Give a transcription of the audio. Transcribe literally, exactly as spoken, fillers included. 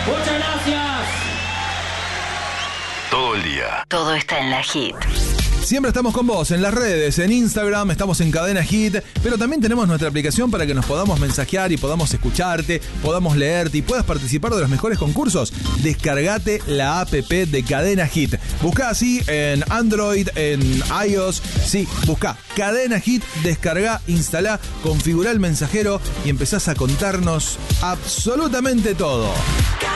Muchas gracias. Todo el día. Todo está en la Hit. Siempre estamos con vos en las redes, en Instagram, estamos en Cadena Hit, pero también tenemos nuestra aplicación para que nos podamos mensajear y podamos escucharte, podamos leerte y puedas participar de los mejores concursos. Descargate la app de Cadena Hit. Buscá así en Android, en iOS. Sí, buscá Cadena Hit, descargá, instalá, configurá el mensajero y empezás a contarnos absolutamente todo.